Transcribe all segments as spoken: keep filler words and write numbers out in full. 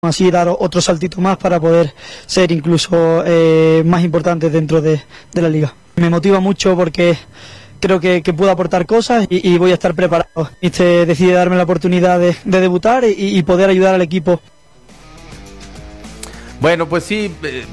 así dar otro saltito más para poder ser incluso eh, más importantes dentro de, de la liga. Me motiva mucho porque creo que, que puedo aportar cosas y, y voy a estar preparado. Este decide darme la oportunidad de, de debutar y, y poder ayudar al equipo. Bueno, pues sí, eh,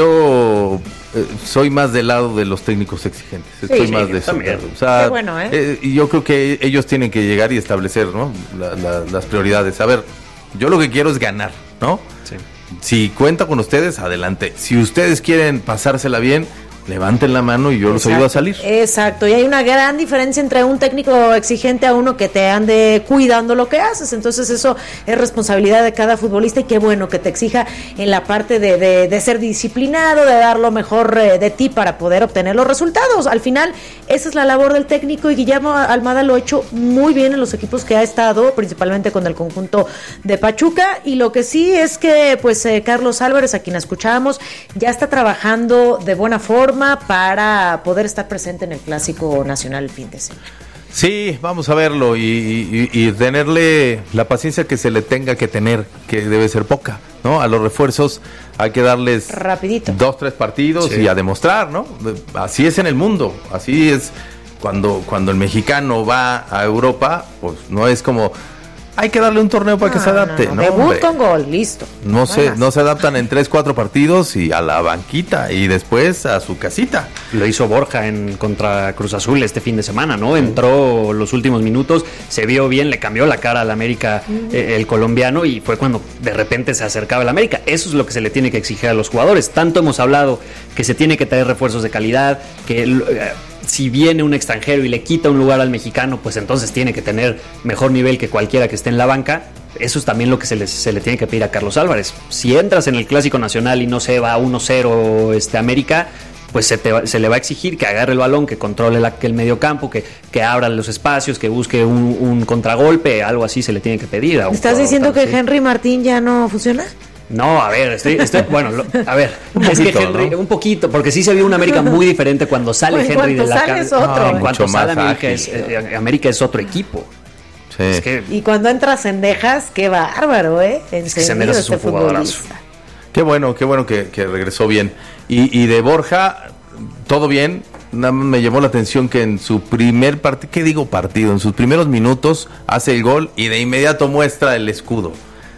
yo eh, soy más del lado de los técnicos exigentes. Estoy sí, más sí, de eso. también. O sea, qué bueno, ¿eh? eh, y yo creo que ellos tienen que llegar y establecer, ¿no? La, la, las prioridades. A ver, yo lo que quiero es ganar, ¿no? Sí. Si cuenta con ustedes, adelante. Si ustedes quieren pasársela bien, levanten la mano y yo los ayudo a salir. Exacto, y hay una gran diferencia entre un técnico exigente a uno que te ande cuidando lo que haces, entonces eso es responsabilidad de cada futbolista y qué bueno que te exija en la parte de, de, de ser disciplinado, de dar lo mejor eh, de ti para poder obtener los resultados. Al final, esa es la labor del técnico y Guillermo Almada lo ha hecho muy bien en los equipos que ha estado, principalmente con el conjunto de Pachuca, y lo que sí es que pues eh, Carlos Álvarez, a quien escuchábamos, ya está trabajando de buena forma para poder estar presente en el Clásico Nacional el fin de semana. Sí, vamos a verlo y, y, y tenerle la paciencia que se le tenga que tener, que debe ser poca, ¿no? A los refuerzos hay que darles rapidito dos, tres partidos sí. y a demostrar, ¿no? Así es en el mundo, así es cuando, cuando el mexicano va a Europa, pues no es como... Hay que darle un torneo para no, que se adapte, ¿no? no, no. Debut hombre. Con gol, listo. No, no se, no se adaptan en tres, cuatro partidos y a la banquita y después a su casita. Lo hizo Borja en contra Cruz Azul este fin de semana, ¿no? Entró los últimos minutos, se vio bien, le cambió la cara al América uh-huh. eh, el colombiano y fue cuando de repente se acercaba el América. Eso es lo que se le tiene que exigir a los jugadores. Tanto hemos hablado que se tiene que traer refuerzos de calidad, que... Eh, si viene un extranjero y le quita un lugar al mexicano, pues entonces tiene que tener mejor nivel que cualquiera que esté en la banca. Eso es también lo que se le, se le tiene que pedir a Carlos Álvarez. Si entras en el Clásico Nacional y no se va uno cero este, América, pues se, te, se le va a exigir que agarre el balón, que controle la, que el mediocampo, que, que abra los espacios, que busque un, un contragolpe, algo así se le tiene que pedir. A un ¿Estás diciendo que así. Henry Martín ya no funciona? No, a ver, estoy, estoy bueno, lo, a ver, un es poquito, que Henry, ¿no? un poquito, porque sí se vio una América muy diferente cuando sale pues Henry de la cancha. No, en cuanto sale América es, eh, América es otro equipo. Sí. Es que, y cuando entra Cendejas, qué bárbaro, ¿eh? Cendejas es un este jugadorazo. Qué bueno, qué bueno que, que regresó bien. Y, y de Borja, todo bien. Nada más me llamó la atención que en su primer partido, ¿qué digo partido? En sus primeros minutos hace el gol y de inmediato muestra el escudo.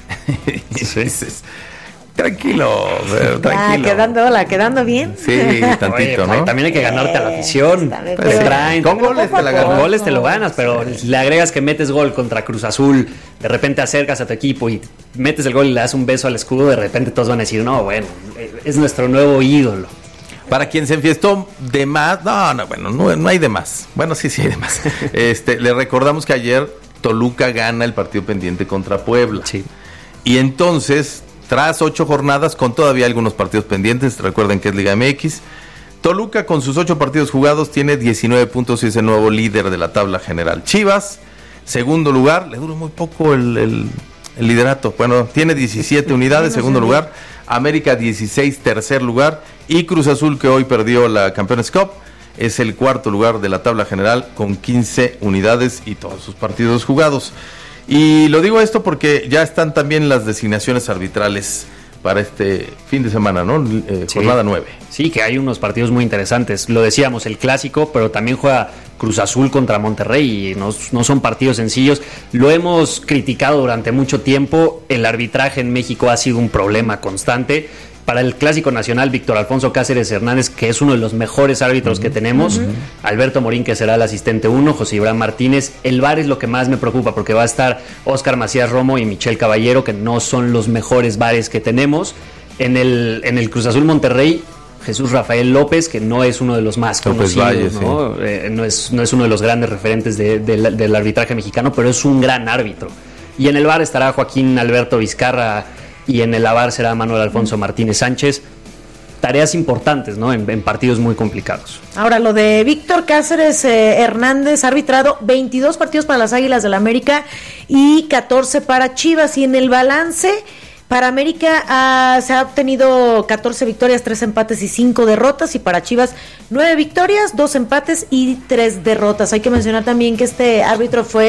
Sí. Dices, tranquilo, pero, tranquilo. Ah, quedando, la, quedando bien. Sí, tantito, Oye, ¿no? También hay que ganarte a la afición. Pero te traen, con goles te la ganas. Con goles te lo ganas, pero le agregas que metes gol contra Cruz Azul, de repente acercas a tu equipo y metes el gol y le das un beso al escudo, de repente todos van a decir, no, bueno, es nuestro nuevo ídolo. Para quien se enfiestó de más, no, no, bueno, no, no hay de más. Bueno, sí, sí hay de más. Este, le recordamos que ayer Toluca gana el partido pendiente contra Puebla. Sí. Y entonces, tras ocho jornadas, con todavía algunos partidos pendientes, recuerden que es Liga M X, Toluca con sus ocho partidos jugados tiene diecinueve puntos y es el nuevo líder de la tabla general. Chivas, segundo lugar, le duró muy poco el, el, el liderato. Bueno, tiene diecisiete unidades, segundo lugar. América dieciséis, tercer lugar. Y Cruz Azul, que hoy perdió la Campeones Cup, es el cuarto lugar de la tabla general con quince unidades y todos sus partidos jugados. Y lo digo esto porque ya están también las designaciones arbitrales para este fin de semana, ¿no? Eh, sí. Jornada nueve. Sí, que hay unos partidos muy interesantes. Lo decíamos, el clásico, pero también juega Cruz Azul contra Monterrey y no, no son partidos sencillos. Lo hemos criticado durante mucho tiempo. El arbitraje en México ha sido un problema constante. Para el Clásico Nacional, Víctor Alfonso Cáceres Hernández, que es uno de los mejores árbitros uh-huh. que tenemos, uh-huh. Alberto Morín, que será el asistente uno, José Ibrahim Martínez. El V A R es lo que más me preocupa, porque va a estar Óscar Macías Romo y Michel Caballero, que no son los mejores V A Res que tenemos. En el, en el Cruz Azul Monterrey, Jesús Rafael López, que no es uno de los más López conocidos, Valle, ¿no? Sí. Eh, no, es, no es uno de los grandes referentes de, de, de, del arbitraje mexicano, pero es un gran árbitro. Y en el V A R estará Joaquín Alberto Vizcarra, y en el A V A R será Manuel Alfonso Martínez Sánchez. Tareas importantes, ¿no? En, en partidos muy complicados. Ahora, lo de Víctor Cáceres eh, Hernández, ha arbitrado veintidós partidos para las Águilas del América y catorce para Chivas. Y en el balance, para América ah, se ha obtenido catorce victorias, tres empates y cinco derrotas. Y para Chivas, nueve victorias, dos empates y tres derrotas. Hay que mencionar también que este árbitro fue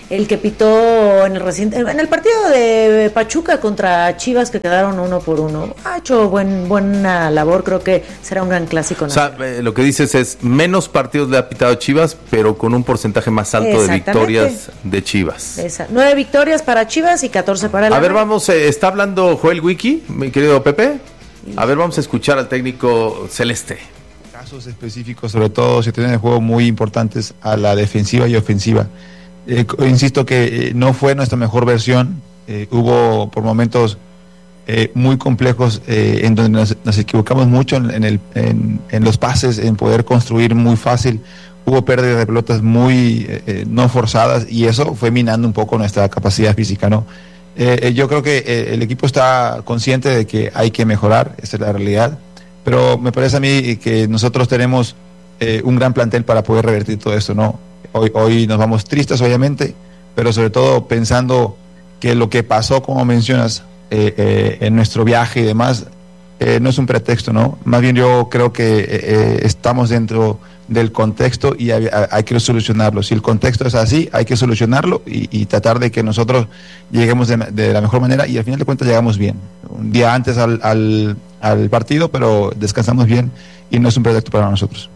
el que pitó en el reciente, en el partido de Pachuca contra Chivas, que quedaron uno por uno. Ha hecho buen, buena labor, creo que será un gran clásico. O sea, eh, lo que dices es, menos partidos le ha pitado Chivas, pero con un porcentaje más alto de victorias de Chivas. Esa. Nueve victorias para Chivas y catorce para el A ver, América. vamos, eh, está hablando Joel Wiki, mi querido Pepe. A ver, vamos a escuchar al técnico celeste. Casos específicos, sobre todo si tienen el juego muy importantes a la defensiva y ofensiva. Eh, insisto que eh, no fue nuestra mejor versión, eh, hubo por momentos eh, muy complejos eh, en donde nos, nos equivocamos mucho en, en, el, en, en los pases, en poder construir muy fácil, hubo pérdidas de pelotas muy eh, no forzadas y eso fue minando un poco nuestra capacidad física, ¿no? Eh, yo creo que eh, el equipo está consciente de que hay que mejorar, esa es la realidad, pero me parece a mí que nosotros tenemos eh, un gran plantel para poder revertir todo esto, ¿no? Hoy, hoy nos vamos tristes, obviamente, pero sobre todo pensando que lo que pasó, como mencionas, eh, eh, en nuestro viaje y demás, eh, no es un pretexto, ¿no? Más bien yo creo que eh, estamos dentro del contexto y hay, hay que solucionarlo. Si el contexto es así, hay que solucionarlo y, y tratar de que nosotros lleguemos de, de la mejor manera y al final de cuentas llegamos bien. Un día antes al, al, al partido, pero descansamos bien y no es un pretexto para nosotros.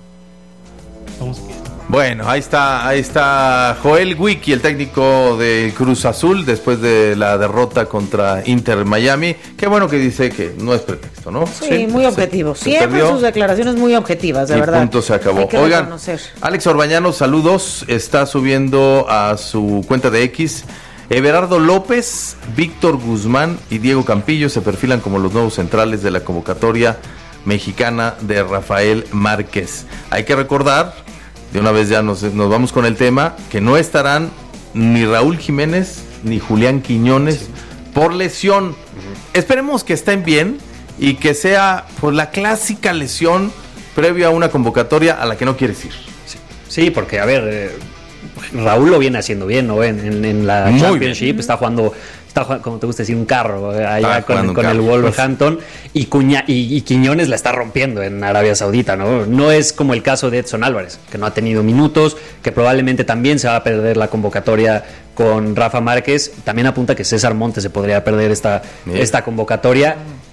Bueno, ahí está, ahí está Joel Wiki, el técnico de Cruz Azul, después de la derrota contra Inter Miami. Qué bueno que dice que no es pretexto, ¿no? Sí, sí, muy objetivo. Se, Siempre se sus declaraciones muy objetivas, de y verdad. Punto, se acabó. Hay que Oigan, reconocer. Alex Orbañano, saludos. Está subiendo a su cuenta de X. Everardo López, Víctor Guzmán y Diego Campillo se perfilan como los nuevos centrales de la convocatoria mexicana de Rafael Márquez. Hay que recordar, de una vez ya nos, nos vamos con el tema, que no estarán ni Raúl Jiménez ni Julián Quiñones sí. por lesión. Uh-huh. Esperemos que estén bien y que sea pues la clásica lesión previa a una convocatoria a la que no quieres ir. Sí, sí porque a ver, eh, Raúl lo viene haciendo bien, ¿no? En, en, en la Muy Championship bien. está jugando... Está, como te gusta decir, un carro allá con, con el Wolverhampton y, Cuña, y, y Quiñones la está rompiendo en Arabia Saudita, ¿no? No es como el caso de Edson Álvarez, que no ha tenido minutos, que probablemente también se va a perder la convocatoria con Rafa Márquez. También apunta que César Montes se podría perder esta, esta convocatoria.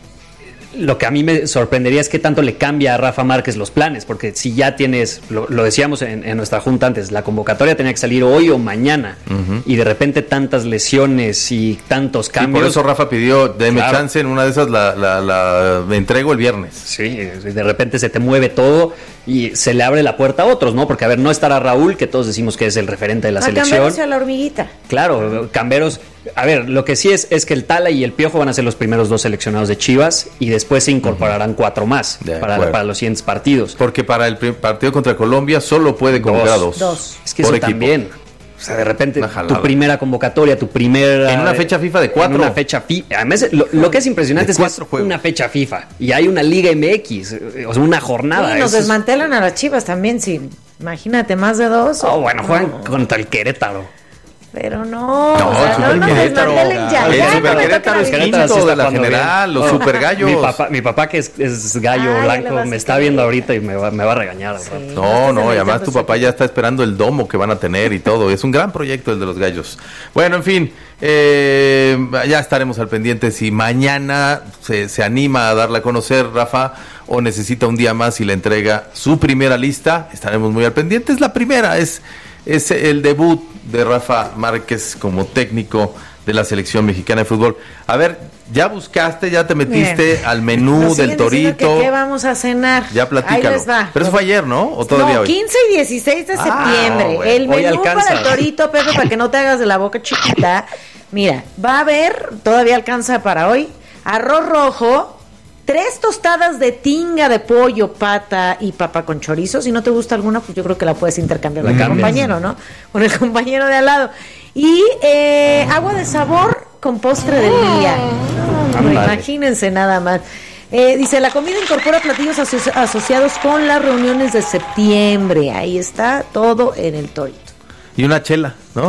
Lo que a mí me sorprendería es qué tanto le cambia a Rafa Márquez los planes, porque si ya tienes, lo, lo decíamos en, en nuestra junta antes, la convocatoria tenía que salir hoy o mañana, uh-huh. y de repente tantas lesiones y tantos cambios. Y por eso Rafa pidió, denme claro. chance, en una de esas la, la, la me entrego el viernes. Sí, de repente se te mueve todo y se le abre la puerta a otros, ¿no? Porque a ver, no estará Raúl, que todos decimos que es el referente de la a selección. Camberos y a la hormiguita. Claro, Camberos. A ver, lo que sí es es que el Tala y el Piojo van a ser los primeros dos seleccionados de Chivas y después se incorporarán uh-huh. cuatro más para, para los siguientes partidos. Porque para el partido contra Colombia solo puede convocar a dos. dos. Es que eso equipo. también. O sea, de repente tu primera convocatoria, tu primera... En una fecha FIFA de cuatro. En una fecha FIFA. Además, lo, lo que es impresionante es que es juegos. una fecha FIFA y hay una Liga M X, o sea, una jornada. Y nos desmantelan es... a las Chivas también, sí. Imagínate, más de dos. Oh, bueno, juegan no. contra el Querétaro. Pero no, no, o sea, no nos desmantelen ya. El ya Super no Querétaro es quinto de la general, bien. los oh, Super Gallos. Mi papá, mi papá que es, es gallo Ay, blanco, me está viendo ahorita y me va, me va a regañar. Sí, no, no, y además tu papá ya está esperando el domo que van a tener y todo. Es un gran proyecto el de los Gallos. Bueno, en fin, eh, ya estaremos al pendiente si mañana se, se anima a darla a conocer, Rafa, o necesita un día más y le entrega su primera lista. Estaremos muy al pendiente. Es la primera, es... Es el debut de Rafa Márquez como técnico de la selección mexicana de fútbol. A ver, ya buscaste, ya te metiste Bien. al menú del Torito. ¿Qué vamos a cenar? Ya platícalo. Ahí les va. Pero eso fue ayer, ¿no? ¿O todavía no, hoy? quince y dieciséis de ah, septiembre. Bueno. El menú para el Torito, Pepe, para que no te hagas de la boca chiquita. Mira, va a haber, todavía alcanza para hoy, arroz rojo, tres tostadas de tinga de pollo, pata y papa con chorizo. Si no te gusta alguna, pues yo creo que la puedes intercambiar con el compañero, ¿no? Con el compañero de al lado. Y eh, agua de sabor con postre del día. No, imagínense nada más. Eh, dice, la comida incorpora platillos aso- asociados con las reuniones de septiembre. Ahí está todo en el Torito. Y una chela, ¿no?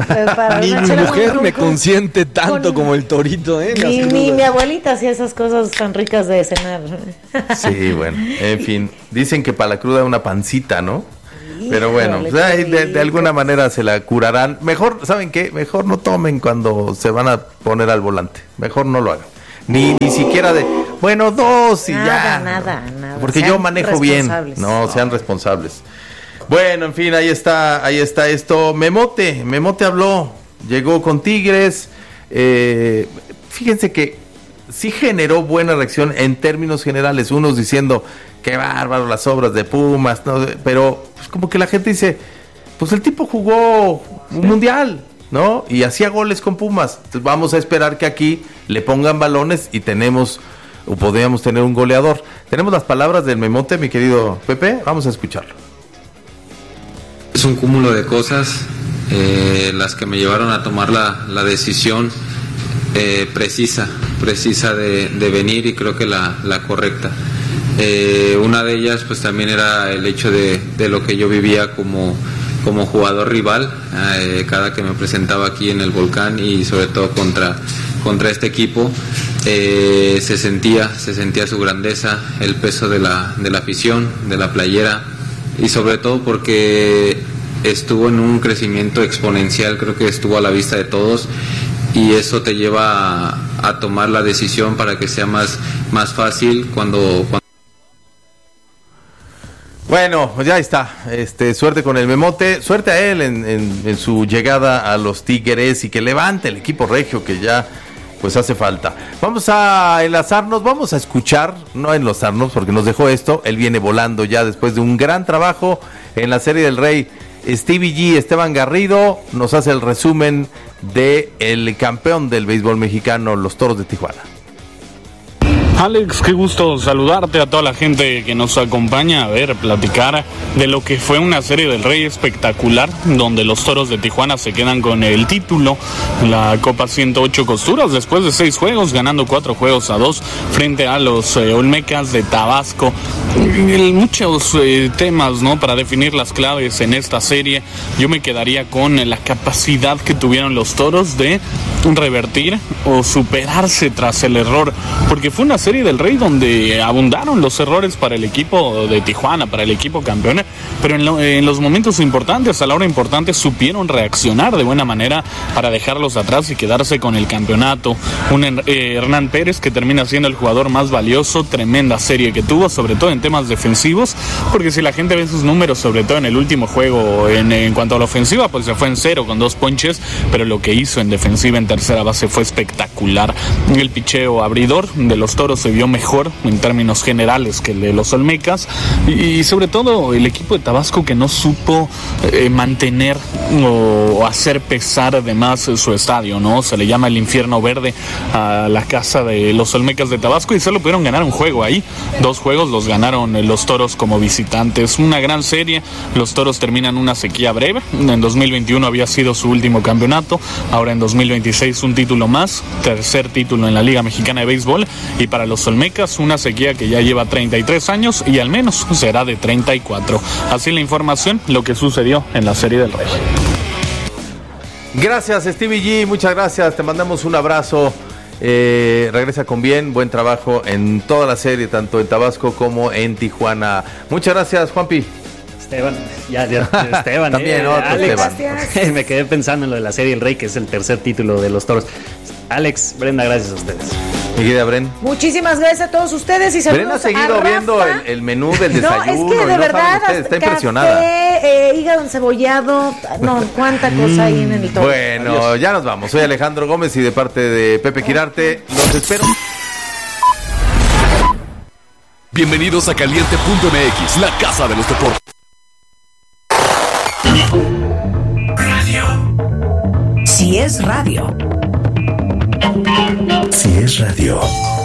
Ni mi mujer con, me con, consiente tanto con, como el Torito, ¿eh? Ni, ni mi abuelita hacía esas cosas tan ricas de cenar. Sí, bueno, en fin. Dicen que para la cruda una pancita, ¿no? Pero bueno, Híjole, pues, ay, qué de, de alguna rico. manera se la curarán. Mejor, ¿saben qué? Mejor no tomen cuando se van a poner al volante. Mejor no lo hagan. Ni, ni siquiera de, bueno, dos y Nada, ya. nada, nada. Porque Sean yo manejo bien. responsables. No, sean responsables. Bueno, en fin, ahí está, ahí está esto. Memote, Memote habló, llegó con Tigres. Eh, fíjense que sí generó buena reacción en términos generales. Unos diciendo, qué bárbaro las obras de Pumas, ¿no? Pero pues, como que la gente dice, pues el tipo jugó un mundial, ¿no? Y hacía goles con Pumas. Entonces vamos a esperar que aquí le pongan balones y tenemos, o podríamos tener un goleador. Tenemos las palabras del Memote, mi querido Pepe, vamos a escucharlo. Es un cúmulo de cosas eh, las que me llevaron a tomar la, la decisión eh, precisa, precisa de, de venir y creo que la, la correcta. Eh, una de ellas pues también era el hecho de, de lo que yo vivía como, como jugador rival, eh, cada que me presentaba aquí en el Volcán y sobre todo contra, contra este equipo, eh, se sentía, se sentía su grandeza, el peso de la, de la afición, de la playera y sobre todo porque estuvo en un crecimiento exponencial, creo que estuvo a la vista de todos y eso te lleva a, a tomar la decisión para que sea más, más fácil cuando, cuando Bueno, pues ya está. Este, suerte con el Memote, suerte a él en, en, en su llegada a los Tigres y que levante el equipo regio que ya pues hace falta. Vamos a enlazarnos, vamos a escuchar, no a enlazarnos porque nos dejó esto, él viene volando ya después de un gran trabajo en la Serie del Rey. Stevie G, Esteban Garrido, nos hace el resumen de el campeón del béisbol mexicano, los Toros de Tijuana. Alex, qué gusto saludarte, a toda la gente que nos acompaña a ver, platicar de lo que fue una Serie del Rey espectacular, donde los Toros de Tijuana se quedan con el título, la Copa ciento ocho Costuras, después de seis juegos, ganando cuatro juegos a dos frente a los eh, Olmecas de Tabasco. Y muchos eh, temas, ¿no?, para definir las claves en esta serie. Yo me quedaría con la capacidad que tuvieron los Toros de revertir o superarse tras el error, porque fue una serie del Rey donde abundaron los errores para el equipo de Tijuana, para el equipo campeón, pero en, lo, en los momentos importantes, a la hora importante, supieron reaccionar de buena manera para dejarlos atrás y quedarse con el campeonato. Un eh, Hernán Pérez que termina siendo el jugador más valioso, tremenda serie que tuvo, sobre todo en temas defensivos, porque si la gente ve sus números, sobre todo en el último juego, en, en cuanto a la ofensiva, pues se fue en cero con dos ponches, pero lo que hizo en defensiva en tercera base fue espectacular. El picheo abridor de los Toros se vio mejor en términos generales que el de los Olmecas y, y sobre todo el equipo de Tabasco que no supo eh, mantener o hacer pesar de más su estadio, ¿no? Se le llama el infierno verde a la casa de los Olmecas de Tabasco y solo pudieron ganar un juego ahí. Dos juegos los ganaron los Toros como visitantes. Una gran serie. Los Toros terminan una sequía breve. En dos mil veintiuno había sido su último campeonato. Ahora en dos mil veintiséis un título más. Tercer título en la Liga Mexicana de Béisbol. Y para los Olmecas una sequía que ya lleva treinta y tres años y al menos será de treinta y cuatro. Así la información, lo que sucedió en la Serie del Rey. Gracias, Stevie G, muchas gracias, te mandamos un abrazo. Eh, regresa con bien, buen trabajo en toda la serie, tanto en Tabasco como en Tijuana. Muchas gracias, Juanpi. Esteban, ya, ya, Esteban, También eh, otro Alex, Esteban. me quedé pensando en lo de la Serie del Rey, que es el tercer título de los Toros. Alex, Brenda, gracias a ustedes. Mi querida Bren. Muchísimas gracias a todos ustedes y saludos. Bren ha seguido a viendo el, el menú del desayuno. No, es que de no verdad, ustedes, está café, impresionada. Eh, hígado encebollado, no, cuánta cosa hay en el todo. Bueno, adiós. Ya nos vamos. Soy Alejandro Gómez y de parte de Pepe Quirarte, los espero. Bienvenidos a Caliente punto M X, la casa de los deportes. Radio. Si es radio. Si es radio.